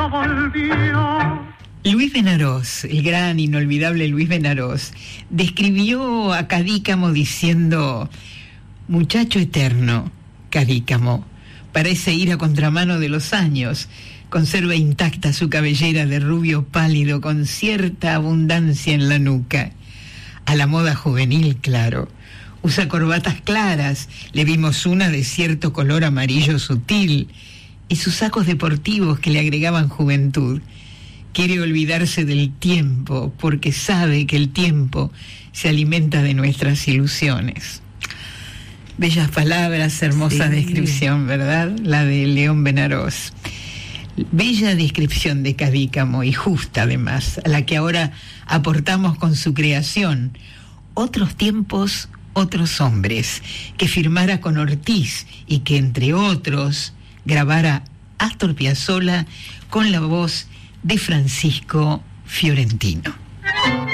no volvió. Luis Benarós, el gran, inolvidable Luis Benarós, describió a Cadícamo diciendo: muchacho eterno, Cadícamo, parece ir a contramano de los años, conserva intacta su cabellera de rubio pálido con cierta abundancia en la nuca. A la moda juvenil, claro. Usa corbatas claras, le vimos una de cierto color amarillo sutil, y sus sacos deportivos que le agregaban juventud. Quiere olvidarse del tiempo, porque sabe que el tiempo se alimenta de nuestras ilusiones. Bellas palabras, hermosa descripción, ¿verdad? La de León Benarós. Bella descripción de Cadícamo, y justa además, a la que ahora aportamos con su creación. Otros tiempos, otros hombres, que firmara con Ortiz y que, entre otros, grabara Astor Piazzolla con la voz de Francisco Fiorentino.